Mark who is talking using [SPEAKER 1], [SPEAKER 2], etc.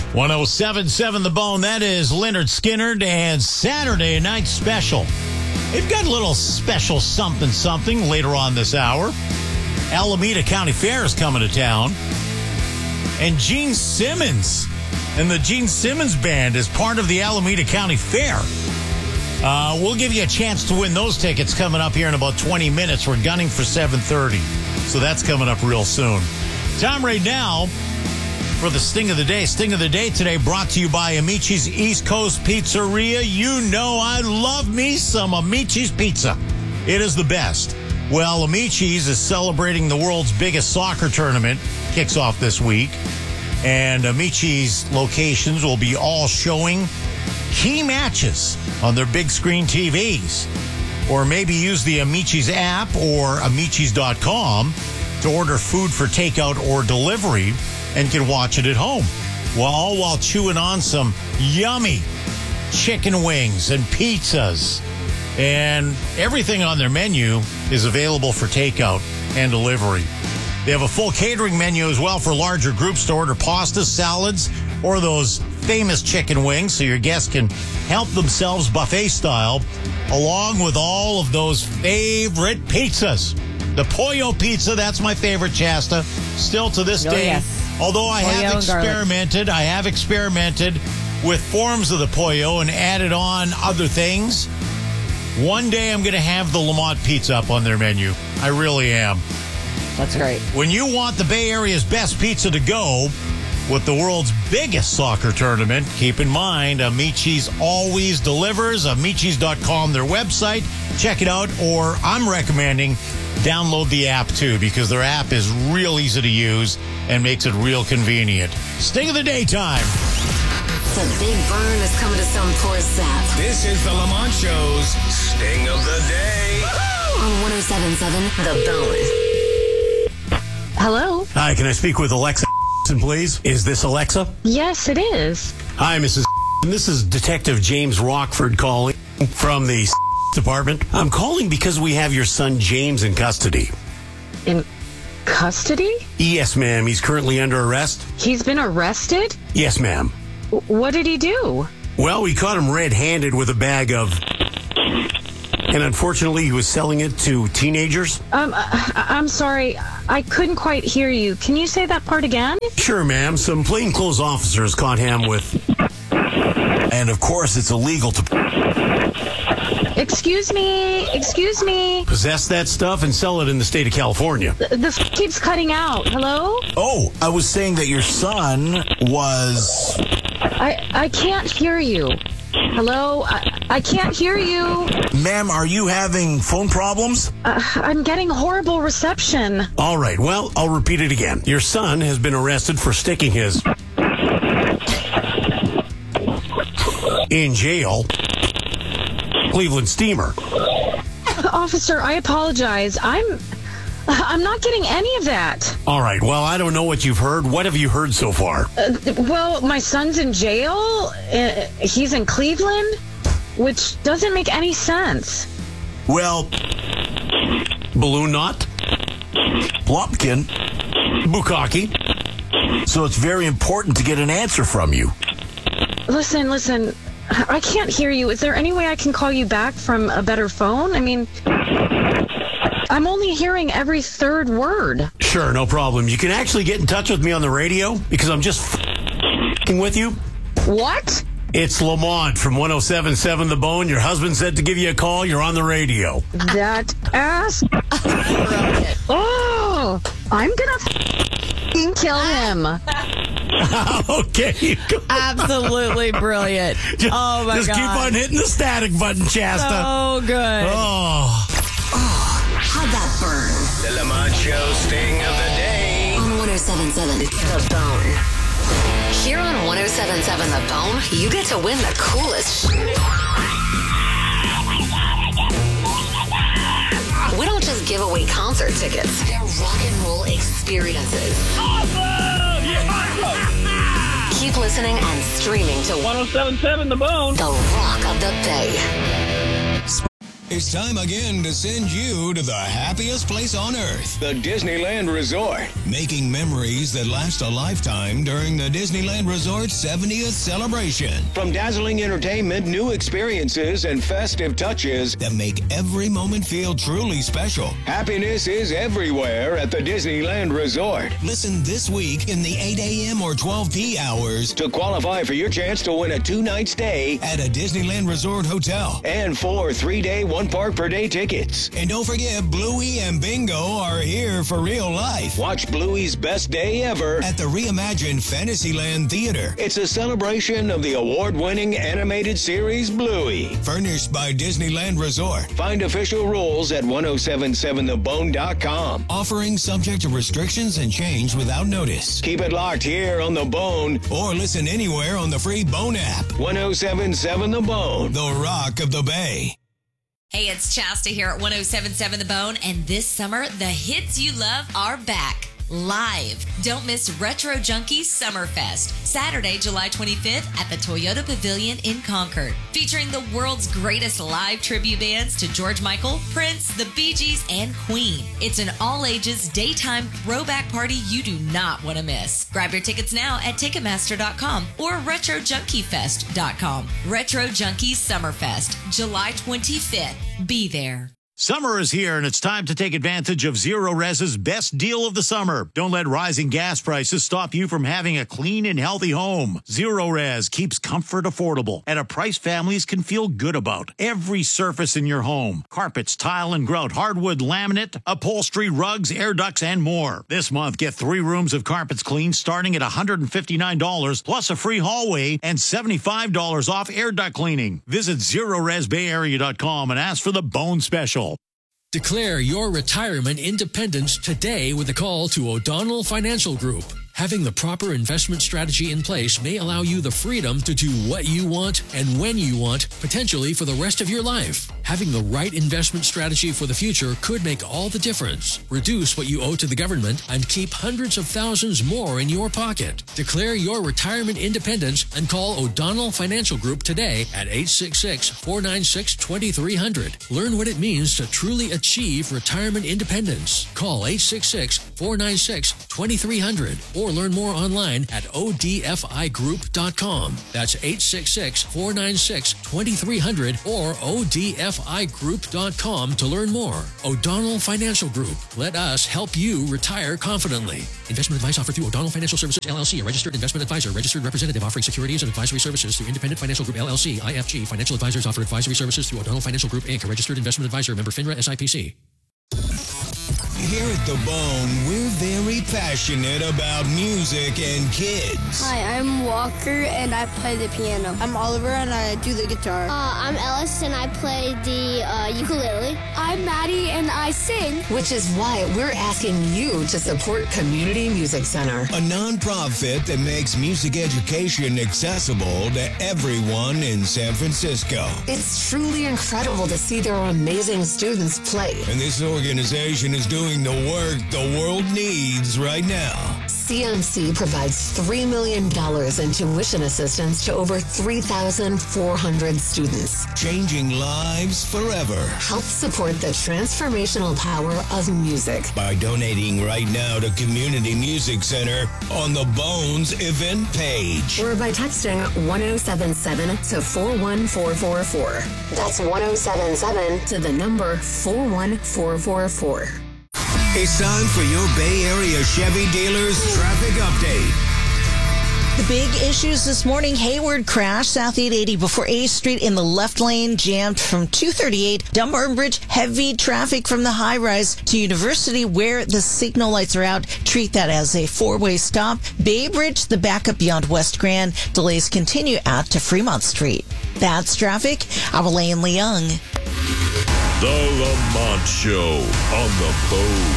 [SPEAKER 1] 107.7 The Bone. That is Leonard Skinnard and Saturday Night Special. They've got a little special something later on this hour. Alameda County Fair is coming to town. And Gene Simmons and the Gene Simmons Band is part of the Alameda County Fair. We'll give you a chance to win those tickets coming up here in about 20 minutes. We're gunning for 7:30. So that's coming up real soon. Time right now for the Sting of the Day. Sting of the Day today brought to you by Amici's East Coast Pizzeria. You know I love me some Amici's Pizza. It is the best. Well, Amici's is celebrating the world's biggest soccer tournament. Kicks off this week. And Amici's locations will be all showing key matches on their big screen TVs. Or maybe use the Amici's app or Amicis.com to order food for takeout or delivery and can watch it at home. All while chewing on some yummy chicken wings and pizzas. And everything on their menu is available for takeout and delivery. They have a full catering menu as well for larger groups to order pastas, salads, or those famous chicken wings so your guests can help themselves buffet style, along with all of those favorite pizzas. The Pollo Pizza, that's my favorite, Shasta. Still to this day. Yes. Although I have experimented with forms of the Pollo and added on other things. One day I'm going to have the Lamont Pizza up on their menu. I really am.
[SPEAKER 2] That's great.
[SPEAKER 1] When you want the Bay Area's best pizza to go with the world's biggest soccer tournament, keep in mind, Amici's always delivers. Amicis.com, their website. Check it out, or I'm recommending download the app too, because their app is real easy to use and makes it real convenient. Sting of the Day time.
[SPEAKER 3] The big burn is coming to some poor sap.
[SPEAKER 4] This is the Lamont Show's Sting of the Day.
[SPEAKER 3] On 107.7 The Bone.
[SPEAKER 2] Hello?
[SPEAKER 1] Hi, can I speak with Alexa, please? Is this Alexa?
[SPEAKER 2] Yes, it is.
[SPEAKER 1] Hi, Mrs. This is Detective James Rockford calling from the department. I'm calling because we have your son James in custody.
[SPEAKER 2] In custody?
[SPEAKER 1] Yes, ma'am. He's currently under arrest.
[SPEAKER 2] He's been arrested?
[SPEAKER 1] Yes, ma'am.
[SPEAKER 2] What did he do?
[SPEAKER 1] Well, we caught him red-handed with a bag of... And unfortunately, he was selling it to teenagers.
[SPEAKER 2] I'm sorry. I couldn't quite hear you. Can you say that part again?
[SPEAKER 1] Sure, ma'am. Some plainclothes officers caught him with... And, of course, it's illegal to...
[SPEAKER 2] Excuse me.
[SPEAKER 1] Possess that stuff and sell it in the state of California.
[SPEAKER 2] This keeps cutting out. Hello?
[SPEAKER 5] Oh, I was saying that your son was...
[SPEAKER 2] I can't hear you. Hello? I can't hear you.
[SPEAKER 5] Ma'am, are you having phone problems?
[SPEAKER 2] I'm getting horrible reception.
[SPEAKER 1] All right, well, I'll repeat it again. Your son has been arrested for sticking his... in jail. Cleveland steamer.
[SPEAKER 2] Officer, I apologize. I'm not getting any of that.
[SPEAKER 1] All right, well, I don't know what you've heard. What have you heard so far?
[SPEAKER 2] Well, my son's in jail. He's in Cleveland, which doesn't make any sense.
[SPEAKER 5] Well,
[SPEAKER 1] Balloon knot?
[SPEAKER 5] Plumpkin.
[SPEAKER 1] Bukkake.
[SPEAKER 5] So it's very important to get an answer from you.
[SPEAKER 2] Listen. I can't hear you. Is there any way I can call you back from a better phone? I mean, I'm only hearing every third word.
[SPEAKER 1] Sure, no problem. You can actually get in touch with me on the radio because I'm just f***ing with you.
[SPEAKER 2] What?
[SPEAKER 1] It's Lamont from 107.7 The Bone. Your husband said to give you a call. You're on the radio.
[SPEAKER 2] That ass. Oh, I'm gonna f***ing kill him.
[SPEAKER 1] Okay.
[SPEAKER 6] Absolutely brilliant.
[SPEAKER 1] Just
[SPEAKER 6] God.
[SPEAKER 1] Just keep on hitting the static button, Shasta.
[SPEAKER 6] So good.
[SPEAKER 1] Oh.
[SPEAKER 3] How'd that burn?
[SPEAKER 4] The Lamont Show Sting of the Day.
[SPEAKER 3] On 107.7 The Bone. Here on 107.7 The Bone, you get to win the coolest We don't just give away concert tickets. They're rock and roll experiences.
[SPEAKER 4] Awesome! Yeah!
[SPEAKER 3] Keep listening and streaming to
[SPEAKER 4] 107.7 The Bone.
[SPEAKER 3] The Rock of the Bay.
[SPEAKER 4] It's time again to send you to the happiest place on earth, the Disneyland Resort. Making memories that last a lifetime during the Disneyland Resort 70th celebration. From dazzling entertainment, new experiences, and festive touches that make every moment feel truly special. Happiness is everywhere at the Disneyland Resort. Listen this week in the 8 a.m. or 12 p. hours to qualify for your chance to win a 2-night stay at a Disneyland Resort hotel and 4 3-day one-park per day tickets. And don't forget, Bluey and Bingo are here for real life. Watch Bluey's best day ever at the reimagined Fantasyland Theater. It's a celebration of the award-winning animated series Bluey. Furnished by Disneyland Resort. Find official rules at 1077thebone.com. Offering subject to restrictions and change without notice. Keep it locked here on The Bone or listen anywhere on the free Bone app. 1077 The Bone, the rock of the Bay.
[SPEAKER 7] Hey, it's Chasta here at 1077 The Bone, and this summer, the hits you love are back. Live. Don't miss Retro Junkies Summerfest, Saturday, July 25th at the Toyota Pavilion in Concord. Featuring the world's greatest live tribute bands to George Michael, Prince, the Bee Gees, and Queen. It's an all-ages daytime throwback party you do not want to miss. Grab your tickets now at Ticketmaster.com or RetroJunkieFest.com. Retro Junkies Summerfest, July 25th. Be there.
[SPEAKER 1] Summer is here, and it's time to take advantage of Zero Res's best deal of the summer. Don't let rising gas prices stop you from having a clean and healthy home. Zero Res keeps comfort affordable at a price families can feel good about. Every surface in your home: carpets, tile and grout, hardwood, laminate, upholstery, rugs, air ducts, and more. This month, get 3 rooms of carpets cleaned starting at $159, plus a free hallway and $75 off air duct cleaning. Visit ZeroResBayArea.com and ask for the Bone Special.
[SPEAKER 8] Declare your retirement independence today with a call to O'Donnell Financial Group. Having the proper investment strategy in place may allow you the freedom to do what you want and when you want, potentially for the rest of your life. Having the right investment strategy for the future could make all the difference. Reduce what you owe to the government and keep hundreds of thousands more in your pocket. Declare your retirement independence and call O'Donnell Financial Group today at 866-496-2300. Learn what it means to truly achieve retirement independence. Call 866-496-2300 or learn more online at odfigroup.com. That's 866-496-2300 or odfigroup.com to learn more. O'Donnell Financial Group. Let us help you retire confidently. Investment advice offered through O'Donnell Financial Services, LLC, a registered investment advisor, registered representative offering securities and advisory services through Independent Financial Group, LLC, IFG. Financial advisors offer advisory services through O'Donnell Financial Group, Inc., a registered investment advisor, member FINRA, SIPC.
[SPEAKER 4] Here at The Bone, we're very passionate about music and kids.
[SPEAKER 9] Hi, I'm Walker and I play the piano. I'm Oliver and I do the guitar.
[SPEAKER 10] I'm Ellis and I play the ukulele.
[SPEAKER 9] I'm Maddie and I sing.
[SPEAKER 3] Which is why we're asking you to support Community Music Center,
[SPEAKER 4] A nonprofit that makes music education accessible to everyone in San Francisco.
[SPEAKER 3] It's truly incredible to see their amazing students play.
[SPEAKER 4] And this organization is doing the work the world needs right now.
[SPEAKER 3] CMC provides $3 million in tuition assistance to over 3,400 students.
[SPEAKER 4] Changing lives forever.
[SPEAKER 3] Help support the transformational power of music
[SPEAKER 4] by donating right now to Community Music Center on the Bones event page.
[SPEAKER 3] Or by texting 1077 to 41444. That's 1077 to the number 41444.
[SPEAKER 4] It's time for your Bay Area Chevy dealers traffic update.
[SPEAKER 11] The big issues this morning: Hayward crash, South 880 before A Street in the left lane, jammed from 238. Dunbar Bridge, heavy traffic from the high rise to University where the signal lights are out. Treat that as a 4-way stop. Bay Bridge, the backup beyond West Grand. Delays continue out to Fremont Street. That's traffic. I'm Elaine Leung.
[SPEAKER 12] The Lamont Show on the Bone.